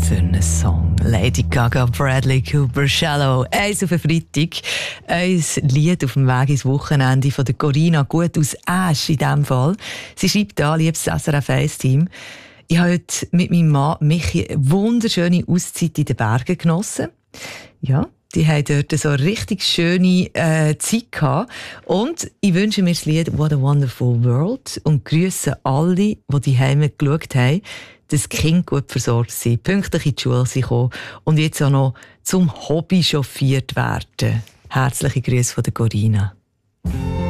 für einen Song? Lady Gaga, Bradley Cooper, Shallow. Eins auf den Freitag. Ein Lied auf dem Weg ins Wochenende von der Corinna, gut aus Asch in diesem Fall. Sie schreibt da, liebes SRF 1-Team, ich habe heute mit meinem Mann Michi eine wunderschöne Auszeit in den Bergen genossen. Ja, die haben dort so eine richtig schöne Zeit gehabt. Und ich wünsche mir das Lied «What a Wonderful World» und grüße alle, die daheim geschaut haben, dass die Kinder gut versorgt sind, pünktlich in die Schule sind gekommen und jetzt auch noch zum Hobby chauffiert werden. Herzliche Grüße von der Corinna.